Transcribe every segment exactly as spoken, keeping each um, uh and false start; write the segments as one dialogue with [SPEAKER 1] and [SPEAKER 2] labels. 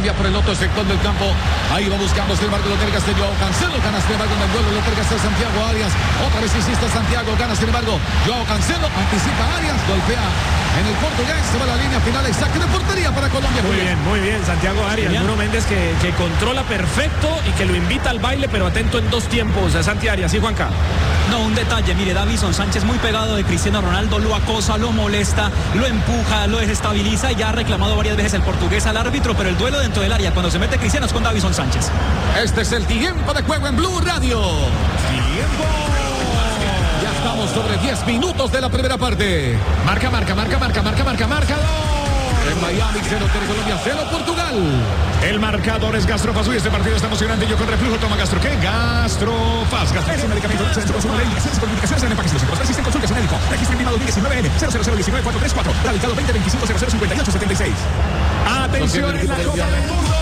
[SPEAKER 1] cambia por el otro sector del campo. Ahí va buscando, sin embargo, Loter Castel. Joao Cancelo gana, sin embargo, en el duelo. Loter Castel, Santiago Arias. Otra vez insiste Santiago, gana, sin embargo, Joao Cancelo. Anticipa Arias, golpea en el portugués. Se va a la línea final. Y saque de portería para Colombia.
[SPEAKER 2] Muy bien, muy bien, Santiago Arias. Bruno Méndez que, que controla perfecto y que lo invita al baile, pero atento en dos tiempos. Santi Arias, ¿sí, Juanca?
[SPEAKER 3] No, un detalle, mire, Davinson Sánchez muy pegado de Cristiano Ronaldo, lo acosa, lo molesta, lo empuja, lo desestabiliza y ya ha reclamado varias veces el portugués al árbitro, pero el duelo dentro del área cuando se mete Cristiano es con Davinson Sánchez.
[SPEAKER 1] Este es el tiempo de juego en Blue Radio.
[SPEAKER 2] ¡Tiempo!
[SPEAKER 1] Ya estamos sobre diez minutos de la primera parte.
[SPEAKER 2] Marca, marca, marca, marca, marca, marca, marca.
[SPEAKER 1] En Miami, cero Colombia, cero Portugal.
[SPEAKER 2] El marcador es Gastrofaz. Uy, este partido está emocionante. Yo con reflujo toma Gastro. ¿Qué? Gastrofaz. Gastrofaz es un medicamento. Se consumo de indicaciones con indicaciones en el empaque. Si existen consultas a médico. Registro en dos mil diecinueve N cero cero cero uno nueve cuatro tres cuatro. Radicado veinte veinticinco cero cero cincuenta y ocho setenta y seis. Atención en la Copa del Mundo.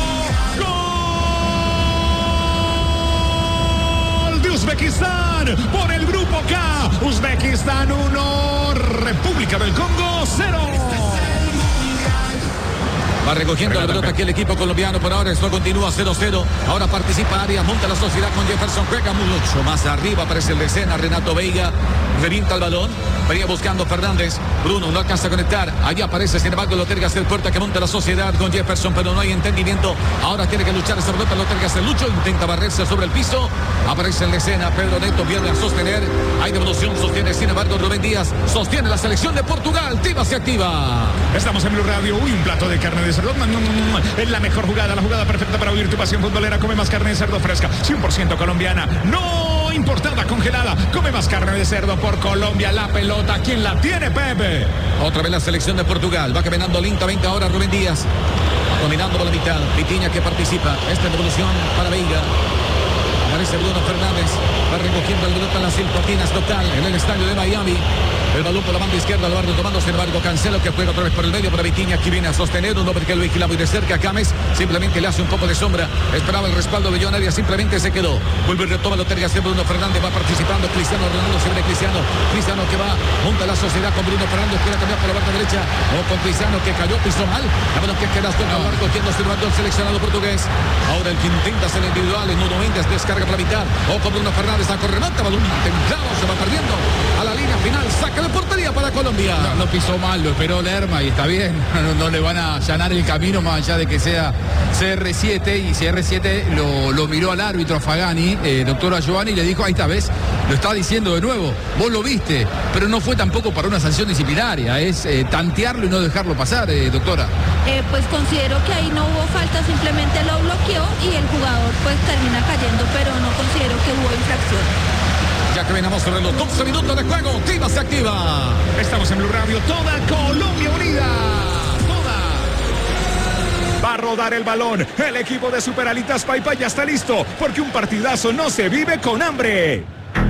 [SPEAKER 2] Gol de Uzbekistán por el grupo K. Uzbekistán uno, República del Congo cero.
[SPEAKER 1] Va recogiendo la pelota aquí el equipo colombiano. Por ahora esto continúa cero cero. Ahora participa Arias, monta la sociedad con Jefferson. Juega mucho más arriba. Aparece el de escena. Renato Veiga revienta el balón. Venía buscando Fernández. Bruno no alcanza a conectar. Allá aparece, sin embargo, Loter Castel Puerta que monta la sociedad con Jefferson, pero no hay entendimiento. Ahora tiene que luchar esa pelota. Loter Castel Lucho intenta barrerse sobre el piso. Aparece el de escena. Pedro Neto pierde a sostener. Hay devolución. Sostiene, sin embargo, Rubén Díaz. Sostiene la selección de Portugal. Tiva se activa.
[SPEAKER 2] Estamos en Blue Radio. Uy, un plato de carne de cerdo. Es la mejor jugada, la jugada perfecta para vivir tu pasión futbolera. Come más carne de cerdo fresca, cien por ciento colombiana, no importada, congelada. Come más carne de cerdo por Colombia. La pelota, ¿quién la tiene, Pepe?
[SPEAKER 1] Otra vez la selección de Portugal. Va caminando lentamente ahora Rubén Díaz. Dominando por la mitad. Vitiña que participa. Esta devolución para Veiga. Aparece Bruno Fernández. Va recogiendo el pelota en las silpatinas total en el estadio de Miami. El balón por la banda izquierda, lo va retomando, sin embargo, Cancelo que juega otra vez por el medio para Vitiña, que viene a sostener un hombre que lo vigila muy de cerca. James simplemente le hace un poco de sombra. Esperaba el respaldo de John Arias, simplemente se quedó. Vuelve y retoma Loter Castel. Bruno Fernández va participando. Cristiano Ronaldo se viene Cristiano. Cristiano que va, monta la sociedad con Bruno Fernández. Quiere cambiar por la banda derecha. O con Cristiano que cayó, pisó mal. La balón que queda hasta el barco, quien no se levantó el seleccionado portugués. Ahora el que intenta ser individual en Nuno Méndez, descarga por la mitad. O con Bruno Fernández, a remata, balón templado, se va perdiendo. A la línea final, saca de portería para Colombia.
[SPEAKER 4] No, no pisó mal, lo esperó Lerma y está bien. No, no le van a allanar el camino más allá de que sea C R siete. Y C R siete lo, lo miró al árbitro, a Fagani, eh, doctora Giovanni, y le dijo, ahí esta vez lo está diciendo de nuevo, vos lo viste, pero no fue tampoco para una sanción disciplinaria, es eh, tantearlo y no dejarlo pasar, eh, doctora.
[SPEAKER 5] Eh, pues considero que ahí no hubo falta, simplemente lo bloqueó y el jugador pues termina cayendo, pero no considero que hubo infracción.
[SPEAKER 1] Ya que venimos sobre los doce minutos de juego, Tiva se activa.
[SPEAKER 2] Estamos en Blue Radio, toda Colombia unida. Toda. Va a rodar el balón. El equipo de Superalitas Paipa ya está listo, porque un partidazo no se vive con hambre.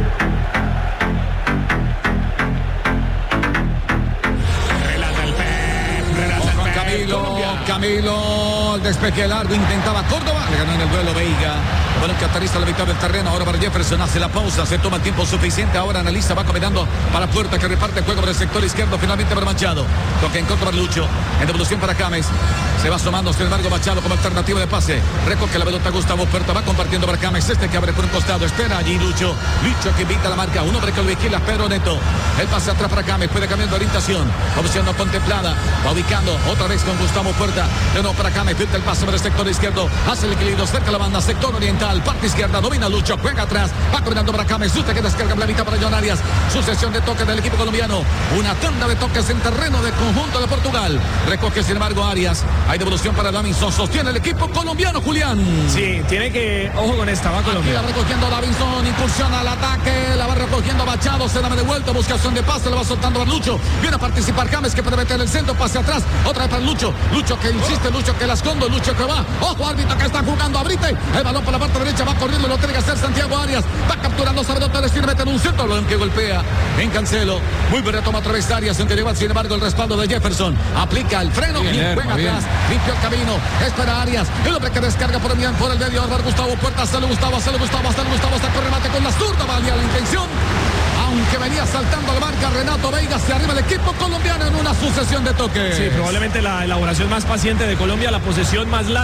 [SPEAKER 2] Relata el Pep, relata el Pep.
[SPEAKER 1] Camilo, Camilo, el despeje largo, intentaba Córdoba, le ganó en el duelo Veiga. Bueno, que aterriza la mitad del terreno. Ahora para Jefferson hace la pausa, se toma el tiempo suficiente. Ahora analiza, va caminando para Puerta que reparte juego por el sector izquierdo. Finalmente para Machado. Toca en contra para Lucho. En devolución para James. Se va asomando, sin embargo, Machado como alternativa de pase. Recoge la pelota Gustavo Puerta. Va compartiendo para James. Este que abre por un costado. Espera allí Lucho. Lucho que invita la marca. Un hombre que lo vigila. Pedro Neto. El pase atrás para James. Puede cambiar de orientación. Opción no contemplada. Va ubicando otra vez con Gustavo Puerta. De nuevo para James. Pinta el pase para el sector izquierdo. Hace el equilibrio cerca de la banda. Sector oriental. Parte izquierda, domina Lucho, juega atrás, va caminando para James, usted que descarga la mitad para John Arias, sucesión de toques del equipo colombiano, una tanda de toques en terreno del conjunto de Portugal, recoge sin embargo Arias, hay devolución para Davinson, sostiene el equipo colombiano, Julián.
[SPEAKER 2] Sí, tiene que, ojo con esta, va Colombia.
[SPEAKER 1] Aquí la recogiendo Davinson, incursiona al ataque, la va recogiendo Machado, se la de vuelta, busca opción de pase, la va soltando para Lucho, viene a participar James que puede meter el centro, pase atrás, otra vez para Lucho, Lucho que insiste, Lucho que la esconde, Lucho que va, ojo árbitro que está jugando, abrite, el balón por la parte derecha, va corriendo, lo tiene que hacer Santiago Arias, va capturando, sabe dónde decir, mete en un centro, balón que golpea en Cancelo, muy bien retoma otra vez Arias, aunque lleva sin embargo el respaldo de Jefferson, aplica el freno, bien, y juega atrás, limpia el camino, espera Arias, el hombre que descarga por el bien, por el medio, Álvaro Gustavo Puerta, hasta Gustavo, hasta Gustavo, hasta Gustavo, hasta con remate con la zurda, valía la intención, aunque venía saltando la marca Renato Veiga, se arriba el equipo colombiano en una sucesión de toques.
[SPEAKER 2] Sí, probablemente la elaboración más paciente de Colombia, la posesión más larga, con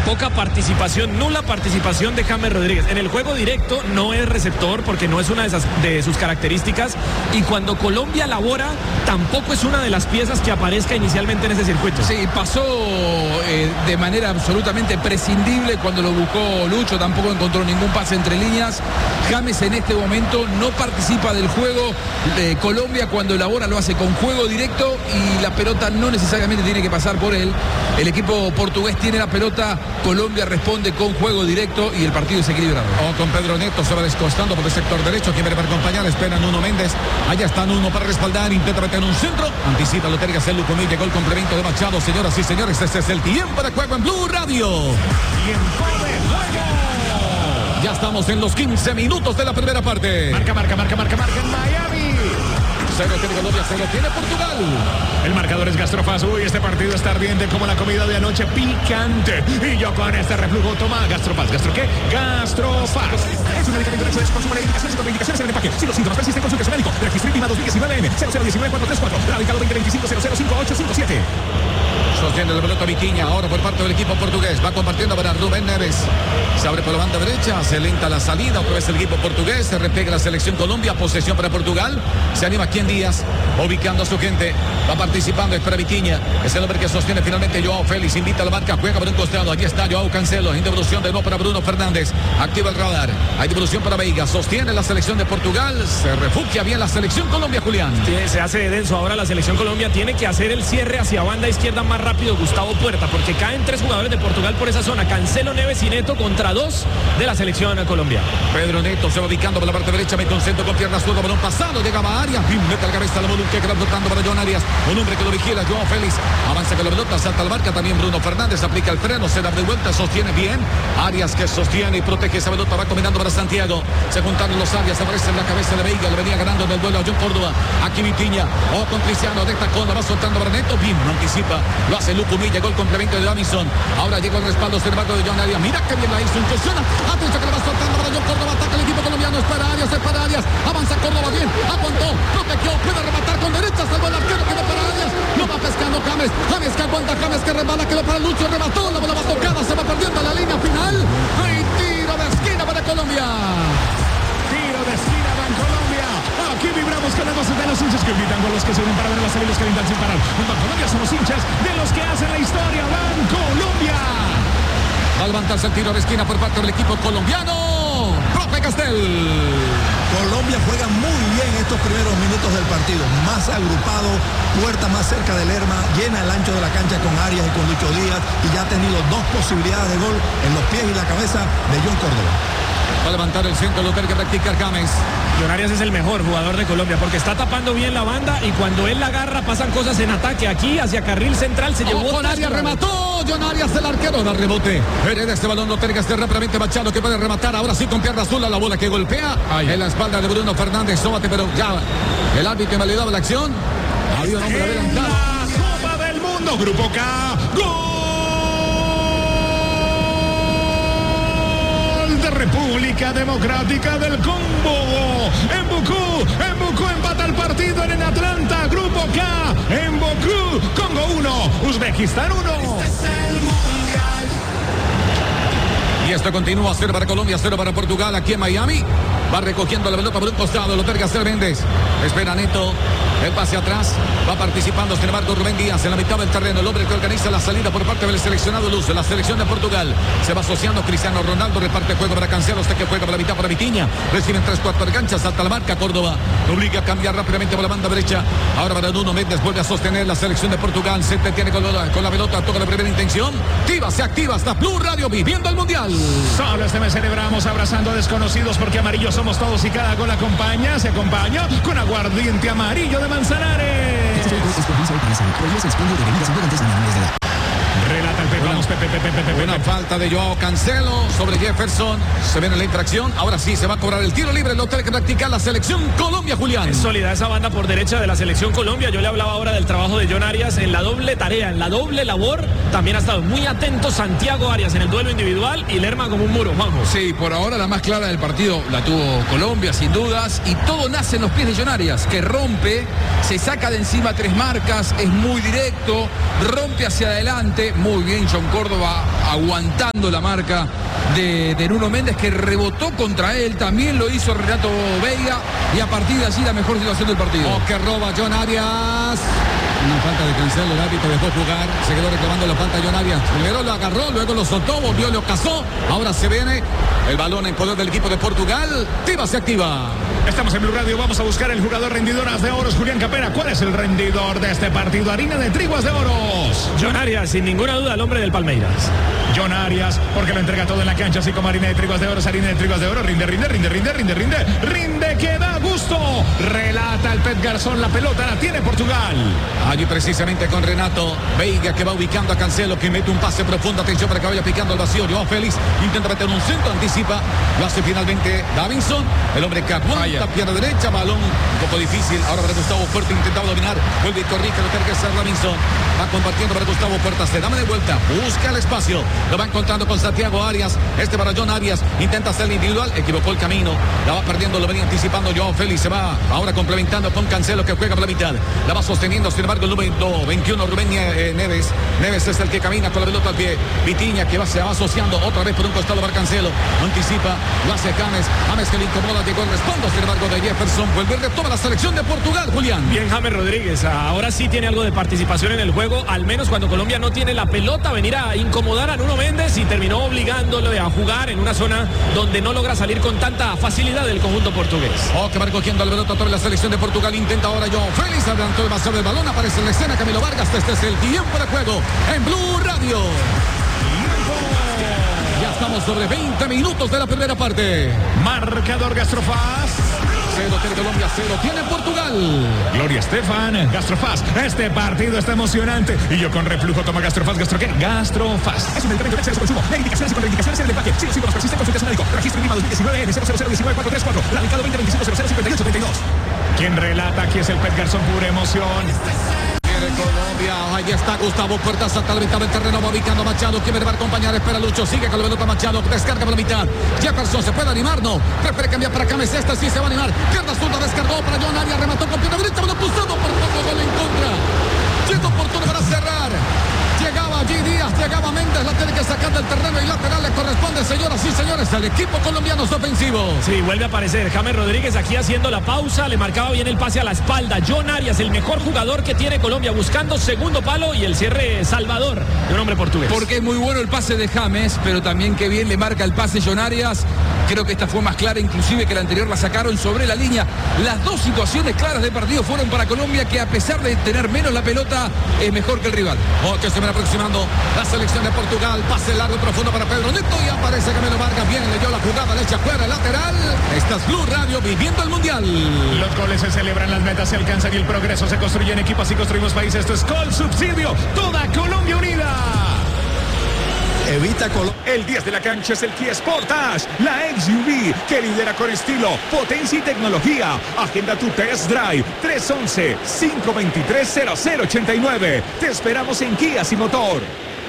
[SPEAKER 6] poca participación, nula participación de James Rodríguez. En el juego directo no es receptor porque no es una de, esas, de sus características, y cuando Colombia labora tampoco es una de las piezas que aparezca inicialmente en ese circuito.
[SPEAKER 4] Sí, pasó eh, de manera absolutamente prescindible cuando lo buscó Lucho, tampoco encontró ningún pase entre líneas. James en este momento no participa del juego. eh, Colombia cuando elabora lo hace con juego directo y la pelota no necesariamente tiene que pasar por él. El equipo portugués tiene la pelota, Colombia responde con juego directo y el partido es equilibrado.
[SPEAKER 1] O con Pedro Neto se va descostando por el sector derecho, quien viene para acompañar, espera Nuno Méndez, allá está Nuno para respaldar, intenta meter un centro, anticipa Lotería Celu Comilla, llegó el complemento de Machado. Señoras y señores, este es el tiempo de juego en Blue Radio.
[SPEAKER 2] Tiempo de juego.
[SPEAKER 1] Ya estamos en los quince minutos de la primera parte.
[SPEAKER 2] Marca, marca, marca, marca, marca en Miami.
[SPEAKER 1] Cero tiene Colombia, cero tiene Portugal.
[SPEAKER 2] El marcador es Gastrofaz. Uy, este partido está ardiente como la comida de anoche, picante. Y yo con este reflujo, toma Gastrofaz. ¿Gastro qué? Gastrofaz. Es un medicamento de su consumo de indicaciones y contraindicaciones en el empaque. Si los síntomas persisten, consulte a su médico. Registro I N V I M A dos mil diecinueve N cero cero uno nueve cuatro tres cuatro. Radicado veinte veinticinco cero cero cinco ocho cinco siete.
[SPEAKER 1] Sostiene la pelota Vitinha, ahora por parte del equipo portugués. Va compartiendo para Rubén Neves. Se abre por la banda derecha, se lenta la salida. Otra vez el equipo portugués, se repega la selección Colombia. Posesión para Portugal. Se anima Quién Díaz, ubicando a su gente. Va participando, espera Vitinha. Es el hombre que sostiene finalmente Joao Félix. Invita a la marca, juega por un costado. Aquí está Joao Cancelo. En devolución de nuevo para Bruno Fernández. Activa el radar. Hay devolución para Veiga. Sostiene la selección de Portugal. Se refugia bien la selección Colombia, Julián.
[SPEAKER 6] Sí, se hace denso. Ahora la selección Colombia tiene que hacer el cierre hacia banda izquierda más rápido. Gustavo Puerta, porque caen tres jugadores de Portugal por esa zona. Cancelo, Neves y Neto contra dos de la selección Colombia.
[SPEAKER 1] Pedro Neto se va ubicando por la parte derecha, mete un centro con pierna zurda, balón pasado, llegaba a Arias, mete la cabeza a la Molunque, que va flotando para John Arias, un hombre que lo vigila, Joao Félix, avanza con la pelota, salta al marca, también Bruno Fernández, aplica el freno, se da de vuelta, sostiene bien, Arias que sostiene y protege esa pelota, va combinando para Santiago, se juntaron los Arias, aparece en la cabeza de Veiga, le venía ganando en el duelo a John Córdoba, aquí Vitinha, o con Cristiano, de esta conda, va soltando para Neto, bien, no anticipa, lo hace Lucumí, llegó el complemento de Davison, ahora llegó el respaldo, sin embargo, de John Arias, mira que bien la hizo, incursiona, atención que le va soltando para John Córdoba, ataca el equipo colombiano, espera Arias, espera Arias, avanza Córdoba bien, aguantó, protegió, puede rematar con derecha, salvó el arquero, quedó para Arias, lo va pescando James, James que aguanta, James que rebala, quedó para Lucho, remató, la bola va tocada, se va perdiendo la línea final, y tiro de esquina para Colombia.
[SPEAKER 2] Tiro de esquina en Colombia. Aquí vibramos con las voces de los hinchas que gritan, con los que se unen para ver a los amigos que gritan sin parar. En Colombia somos hinchas de los que hacen la historia. Van Colombia.
[SPEAKER 1] Va a levantarse el tiro de esquina por parte del equipo colombiano. Profe Castel.
[SPEAKER 7] Colombia juega muy bien estos primeros minutos del partido, más agrupado, Puerta más cerca del Lerma, llena el ancho de la cancha con Arias y con Lucho Díaz, y ya ha tenido dos posibilidades de gol en los pies y la cabeza de John Córdoba.
[SPEAKER 1] Va a levantar el centro, lo tiene que practicar James.
[SPEAKER 6] John Arias es el mejor jugador de Colombia porque está tapando bien la banda y cuando él la agarra pasan cosas en ataque. Aquí hacia carril central se llevó.
[SPEAKER 1] Con Arias remató, John Arias el arquero, da rebote. Hereda este balón, lo tiene que hacer rápidamente Machado que puede rematar. Ahora sí con pierna azul a la bola que golpea Ay. en la espalda de Bruno Fernández. Sóbate, pero ya el árbitro invalidaba la acción. Había un hombre adelantado.
[SPEAKER 2] La Copa del Mundo, Grupo K, gol de República Democrática del Congo. En Bucú, en Bucú empata el partido en Atlanta. Grupo K, en Bucú, Congo uno, Uzbekistán uno.
[SPEAKER 1] Y esto continúa, cero para Colombia, cero para Portugal, aquí en Miami. Va recogiendo la pelota por un costado, lo terga César Méndez. Espera Neto, el pase atrás. Va participando, sin embargo, Rubén Díaz en la mitad del terreno. El hombre que organiza la salida por parte del seleccionado Luz, la selección de Portugal. Se va asociando Cristiano Ronaldo, reparte juego para Cancelo. Este que juega por la mitad para Vitinha. Reciben tres cuartos de cancha, salta la marca Córdoba. Lo obliga a cambiar rápidamente por la banda derecha. Ahora para Nuno Méndez, vuelve a sostener la selección de Portugal. Se detiene con la, con la pelota, toca la primera intención. Activa, se activa hasta Blue Radio, viviendo el Mundial.
[SPEAKER 2] Solo este mes celebramos abrazando a desconocidos porque amarillos somos todos y cada gol acompaña, se acompaña con aguardiente amarillo de Manzanares. Relata el Pepe, vamos Pepe, Pepe, Pepe, Pepe.
[SPEAKER 1] Una falta de Joao Cancelo sobre Jefferson. Se viene la infracción. Ahora sí se va a cobrar el tiro libre. Lo tiene que practicar la selección Colombia, Julián.
[SPEAKER 6] Es sólida esa banda por derecha de la selección Colombia. Yo le hablaba ahora del trabajo de John Arias en la doble tarea, en la doble labor. También ha estado muy atento Santiago Arias en el duelo individual y Lerma como un muro. Vamos.
[SPEAKER 4] Sí, por ahora la más clara del partido la tuvo Colombia, sin dudas. Y todo nace en los pies de John Arias, que rompe, se saca de encima tres marcas, es muy directo, rompe hacia adelante. Muy bien bien. John Córdoba aguantando la marca de, de Nuno Méndez, que rebotó contra él. También lo hizo Renato Veiga. Y a partir de allí la mejor situación del partido.
[SPEAKER 1] Oh, que roba John Arias. Una falta de Cancelo, el árbitro dejó jugar, se quedó reclamando la falta John Arias. Primero lo agarró, luego lo soltó, volvió, lo cazó. Ahora se viene el balón en poder del equipo de Portugal. Tiva se activa.
[SPEAKER 2] Estamos en Blue Radio, vamos a buscar el jugador rendidoras de oros, Julián Capera. ¿Cuál es el rendidor de este partido? Harina de Triguas de Oros.
[SPEAKER 6] John Arias, sin ninguna duda, el hombre del Palmeiras.
[SPEAKER 2] John Arias, porque lo entrega todo en la cancha, así como Harina de Triguas de Oros, Harina de Triguas de Oro. Rinde, rinde, rinde, rinde, rinde, rinde, rinde, que da gusto. Relata el Pet Garzón, la pelota la tiene Portugal.
[SPEAKER 1] Allí precisamente con Renato Veiga, que va ubicando a Cancelo, que mete un pase profundo. Atención para que vaya picando el vacío. Joao Félix intenta meter un centro, anticipa. Lo hace finalmente Davinson. El hombre que aguanta, pierna derecha, balón un poco difícil. Ahora para Gustavo Puerta, intentaba dominar. Vuelve y corrige, lo tiene que hacer Davinson. Va compartiendo para Gustavo Puerta. Se da de vuelta, busca el espacio. Lo va encontrando con Santiago Arias. Este para John Arias. Intenta hacer el individual. Equivocó el camino. La va perdiendo, lo venía anticipando Joao Félix. Se va ahora complementando con Cancelo, que juega por la mitad. La va sosteniendo, sin embargo, el número veintiuno, Rubén eh, Neves. Neves es el que camina con la pelota al pie. Vitiña, que va, se va asociando otra vez por un costado para Cancelo. No anticipa, lo hace James. James que le incomoda, llegó el respondo, sin embargo, de Jefferson. Vuelve a retoma la selección de Portugal, Julián.
[SPEAKER 6] Bien, James Rodríguez. Ahora sí tiene algo de participación en el juego, al menos cuando Colombia no tiene la pelota, venir a incomodar a Nuno Méndez y terminó obligándole a jugar en una zona donde no logra salir con tanta facilidad del conjunto portugués.
[SPEAKER 1] Oh, que va recogiendo la pelota toda la selección de Portugal. Intenta ahora Joao Félix, adelantó demasiado el balón, aparece en la escena Camilo Vargas. Este es el tiempo de juego en Blue Radio. Ya estamos sobre veinte minutos de la primera parte.
[SPEAKER 2] Marcador Gastrofaz.
[SPEAKER 1] Cero tiene Colombia, cero tiene Portugal.
[SPEAKER 2] Gloria Estefan, Gastrofaz. Este partido está emocionante. Y yo con reflujo toma Gastrofaz. ¿Gastro qué? Gastrofaz. Es un medicamento de exceso de consumo. De indicaciones y contraindicaciones en el empaque. Si los síntomas persisten, consulte a su médico. Registro INVIMA dos mil diecinueve N cero cero cero uno nueve cuatro tres cuatro. Radicado veinte veinticinco cero cero cincuenta y ocho treinta y dos. Quien relata aquí es el Pet Garzón, pura emoción.
[SPEAKER 1] Colombia, ahí está Gustavo Puerta, salta a la mitad del terreno, va ubicando Machado, quien va a acompañar, espera Lucho, sigue con la pelota Machado, descarga por la mitad, Jefferson, ¿se puede animar? No, prefiere cambiar para James, esta sí se va a animar, pierna zurda, descargó para John Arias, remató con pierna derecha, balón cruzado, por poco gol en contra, llega oportuno para cerrar, llegaba allí Díaz, llegaba Méndez, la tiene que sacar del terreno y lateral le corresponde, señoras y señores, al equipo colombiano es ofensivo.
[SPEAKER 6] Sí, vuelve a aparecer James Rodríguez aquí haciendo la pausa, le marcaba bien el pase a la espalda. John Arias, el mejor jugador que tiene Colombia, buscando segundo palo y el cierre salvador de un hombre portugués.
[SPEAKER 4] Porque es muy bueno el pase de James, pero también que bien le marca el pase John Arias. Creo que esta fue más clara, inclusive que la anterior la sacaron sobre la línea. Las dos situaciones claras de partido fueron para Colombia, que a pesar de tener menos la pelota, es mejor que el rival.
[SPEAKER 1] Oh, que se viene aproximando la selección de Portugal, pase largo y profundo para Pedro Neto y aparece Camilo Vargas, bien leyó la jugada, le echa fuera el lateral. Esta es Blue Radio, viviendo el Mundial.
[SPEAKER 2] Los goles se celebran, las metas se alcanzan y el progreso se construye en equipo, así construimos país. Esto es Col Subsidio, toda Colombia unida.
[SPEAKER 7] Evita Colombia.
[SPEAKER 2] El diez de la cancha es el Kia Sportage, la X U V que lidera con estilo, potencia y tecnología. Agenda tu test drive tres once, cinco veintitrés, cero cero ochenta y nueve. Te esperamos en Kia y Motor.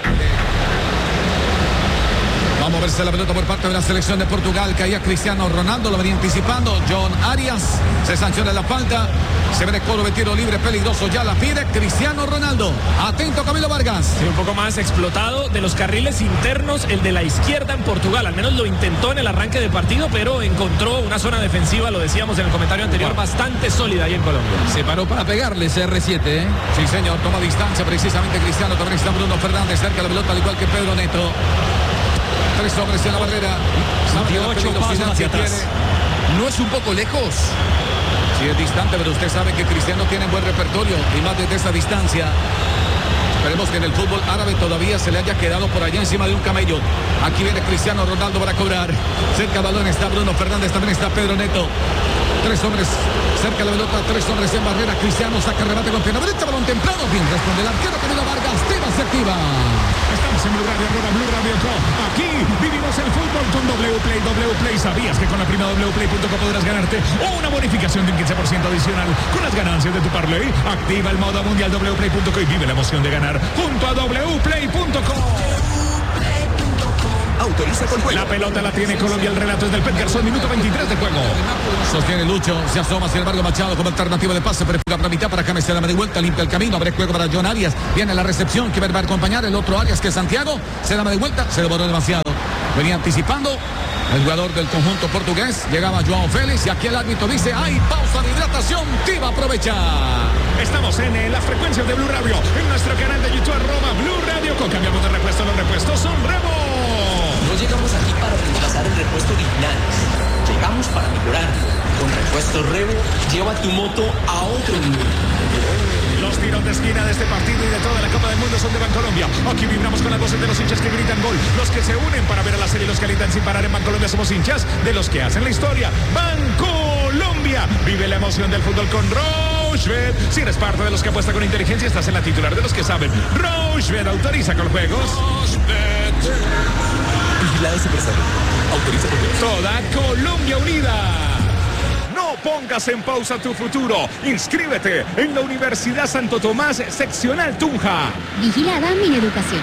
[SPEAKER 1] Vamos a verse la pelota por parte de la selección de Portugal. Caía Cristiano Ronaldo, lo venía anticipando John Arias. Se sanciona la falta. Se ve Coro de tiro libre peligroso. Ya la pide Cristiano Ronaldo. Atento Camilo Vargas.
[SPEAKER 6] Sí, un poco más explotado de los carriles internos, el de la izquierda en Portugal. Al menos lo intentó en el arranque de partido, pero encontró una zona defensiva, lo decíamos en el comentario anterior, wow, bastante sólida ahí en Colombia.
[SPEAKER 4] Se paró para pegarle C R siete, ¿eh?
[SPEAKER 1] Sí, señor. Toma distancia precisamente Cristiano. También está Bruno Fernández cerca de la pelota, al igual que Pedro Neto. Tres hombres en la barrera.
[SPEAKER 6] veintiocho pasos hacia atrás.
[SPEAKER 4] ¿No es un poco lejos?
[SPEAKER 1] Sí, es distante, pero usted sabe que Cristiano tiene buen repertorio y más desde esa distancia. Esperemos que en el fútbol árabe todavía se le haya quedado por allá encima de un camello. Aquí viene Cristiano Ronaldo para cobrar. Cerca del balón está Bruno Fernández, también está Pedro Neto. Tres hombres cerca de la pelota, tres hombres en barrera. Cristiano saca remate con pierna derecha, balón temprano. Bien, responde el arquero Camilo Vargas. Tiva se activa.
[SPEAKER 2] Estamos en Blue Radio, arroba Blue Radio Co. Aquí vivimos el fútbol con W Play. W Play, ¿sabías que con la prima W Play punto com podrás ganarte una bonificación de un quince por ciento adicional con las ganancias de tu parlay? Activa el modo mundial W Play punto com y vive la emoción de ganar junto a W Play punto com.
[SPEAKER 8] Autoriza con juego.
[SPEAKER 2] La pelota la tiene Colombia, el relato es del Peterson, minuto veintitrés de juego.
[SPEAKER 1] Sostiene Lucho, se asoma, sin embargo Machado como alternativa de pase, pero para mitad para James, se da de vuelta, limpia el camino, abre juego para John Arias, viene la recepción, que va a acompañar el otro Arias que es Santiago, se da de vuelta, se demoró demasiado, venía anticipando el jugador del conjunto portugués, llegaba Joao Félix y aquí el árbitro dice, hay pausa de hidratación, Tiva aprovecha.
[SPEAKER 2] Estamos en eh, las frecuencias de Blue Radio, en nuestro canal de YouTube, arroba Blue Radio, con cambiamos de repuesto, los repuestos son Remo.
[SPEAKER 8] No llegamos aquí para reemplazar el repuesto original, llegamos para mejorarlo. Con Repuestos Revo, lleva tu moto a otro nivel.
[SPEAKER 2] Los tiros de esquina de este partido y de toda la Copa del Mundo son de Bancolombia. Aquí vibramos con las voces de los hinchas que gritan gol. Los que se unen para ver a la serie y los que alientan sin parar en Bancolombia somos hinchas de los que hacen la historia. Bancolombia. Vive la emoción del fútbol con Rochebet. Si eres parte de los que apuesta con inteligencia, estás en la titular de los que saben. Rochebet autoriza con juegos. Rochebet.
[SPEAKER 8] Vigilado Supersalud. Autoriza con juegos.
[SPEAKER 2] Toda Colombia unida. No pongas en pausa tu futuro. Inscríbete en la Universidad Santo Tomás, seccional Tunja.
[SPEAKER 9] Vigilada Mineducación.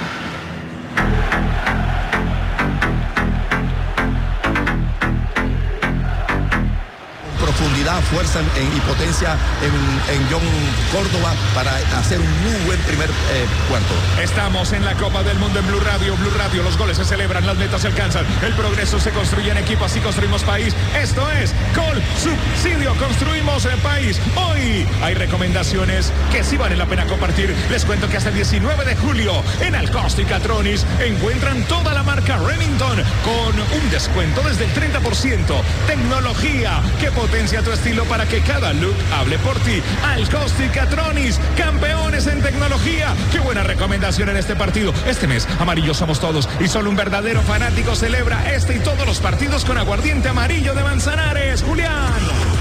[SPEAKER 7] Profundidad, fuerza en, y potencia en, en John Córdoba para hacer un muy buen primer eh, cuarto.
[SPEAKER 2] Estamos en la Copa del Mundo en Blue Radio. Blue Radio, los goles se celebran, las metas se alcanzan. El progreso se construye en equipo, así construimos país. Esto es Col Subsidio, construimos el país. Hoy hay recomendaciones que sí vale la pena compartir. Les cuento que hasta el diecinueve de julio en Alcosta y Catronis encuentran toda la marca Remington con un descuento desde el treinta por ciento. Tecnología que potencia tu estilo para que cada look hable por ti. Alcosta y Catronis, campeones en tecnología. Qué buena recomendación en este partido. Este mes, amarillos somos todos y solo un verdadero fanático celebra este y todos los partidos con aguardiente amarillo de Manzanares. Julián.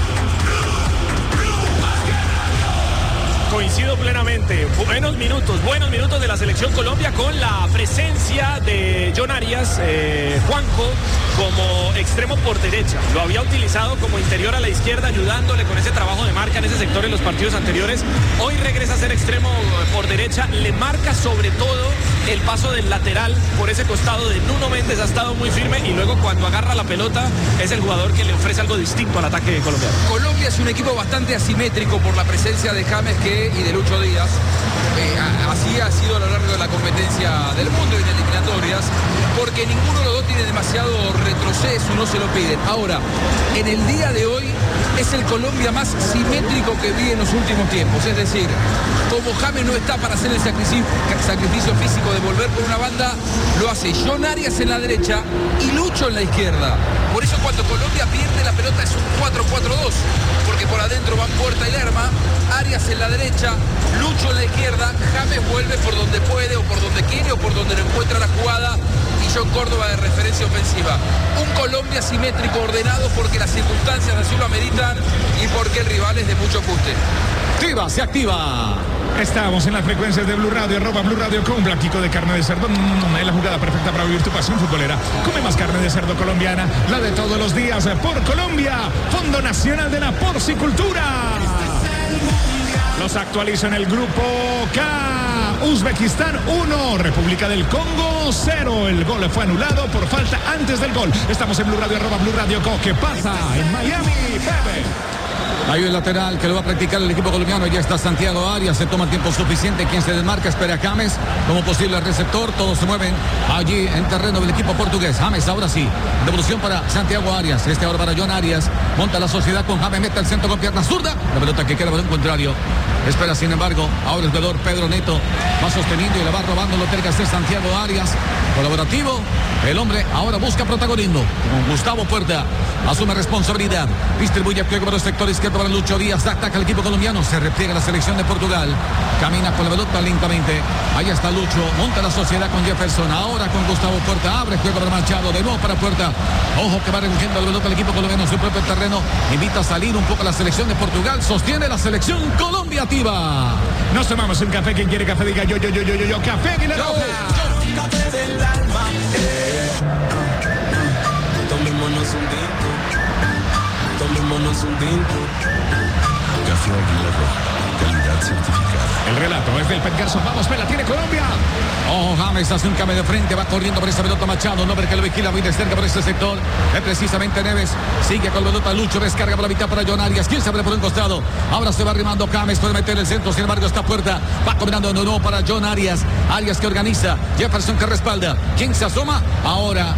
[SPEAKER 6] Coincido plenamente. Buenos minutos, buenos minutos de la selección Colombia con la presencia de John Arias, eh, Juanjo, como extremo por derecha. Lo había utilizado como interior a la izquierda, ayudándole con ese trabajo de marca en ese sector en los partidos anteriores. Hoy regresa a ser extremo por derecha, le marca sobre todo el paso del lateral por ese costado de Nuno Méndez, ha estado muy firme y luego cuando agarra la pelota es el jugador que le ofrece algo distinto al ataque colombiano.
[SPEAKER 4] Colombia es un equipo bastante asimétrico por la presencia de James que y de Lucho Díaz. Eh, así ha sido a lo largo de la competencia del mundo y de eliminatorias, porque ninguno de los dos tiene demasiado retroceso, no se lo piden. Ahora, en el día de hoy es el Colombia más simétrico que vi en los últimos tiempos, es decir, como James no está para hacer el sacrificio, sacrificio físico de volver por una banda, lo hace John Arias en la derecha y Lucho en la izquierda. Por eso cuando Colombia pierde la pelota es un cuatro cuatro dos, porque por adentro van Puerta y Lerma, Arias en la derecha, Lucho en la izquierda, James vuelve por donde puede o por donde quiere o por donde lo encuentra la jugada y John Córdoba de referencia ofensiva. Un Colombia simétrico, ordenado porque las circunstancias así lo ameritan y porque el rival es de mucho ajuste.
[SPEAKER 1] Tiva se activa.
[SPEAKER 2] Estamos en las frecuencias de Blue Radio, arroba Blue Radio con Blanquico de carne de cerdo. Mm, es la jugada perfecta para vivir tu pasión futbolera. Come más carne de cerdo colombiana, la de todos los días por Colombia. Fondo Nacional de la Porcicultura. Los actualizo en el grupo K. Uzbekistán uno, República del Congo cero. El gol fue anulado por falta antes del gol. Estamos en Blue Radio, arroba Blue Radio Co. ¿Qué pasa en Miami, Pepe?
[SPEAKER 1] Hay el lateral que lo va a practicar el equipo colombiano. Ya está Santiago Arias. Se toma el tiempo suficiente. Quien se desmarca espera a James como posible receptor. Todos se mueven allí en terreno del equipo portugués. James ahora sí. Devolución para Santiago Arias. Este ahora para John Arias. Monta la sociedad con James. Mete al centro con pierna zurda. La pelota que queda por un contrario. Espera sin embargo. Ahora el jugador Pedro Neto va sosteniendo y le va robando lo que hace Santiago Arias. Colaborativo. El hombre ahora busca protagonismo. Con Gustavo Puerta. Asume responsabilidad. Distribuye juego para el sector izquierdo para Lucho Díaz. Ataca el equipo colombiano. Se repliega la selección de Portugal. Camina con la pelota lentamente. Ahí está Lucho. Monta la sociedad con Jefferson. Ahora con Gustavo Puerta. Abre juego para Machado. De nuevo para Puerta. Ojo que va recogiendo la pelota el equipo colombiano en su propio terreno. Invita a salir un poco la selección de Portugal. Sostiene la selección Colombia activa.
[SPEAKER 2] Nos tomamos un café. Quien quiere café diga yo, yo, yo, yo, yo, yo. Café Aguilar Roja.
[SPEAKER 8] Café del alma. Eh. Tomémonos un tinto. Tomémonos un tinto.
[SPEAKER 10] Sergio Aguirre, calidad certificada.
[SPEAKER 2] El relato es del Pet Garson. Vamos, Pela, tiene Colombia.
[SPEAKER 1] Oh, James hace un cambio de frente, va corriendo por esa pelota Machado, no ver que lo vigila muy de cerca por ese sector. Es precisamente Neves, sigue con la pelota Lucho, descarga por la mitad para John Arias, quien se abre por un costado. Ahora se va arrimando James, puede meter el centro, sin embargo esta puerta va combinando de nuevo para John Arias. Arias que organiza, Jefferson que respalda. ¿Quién se asoma? Ahora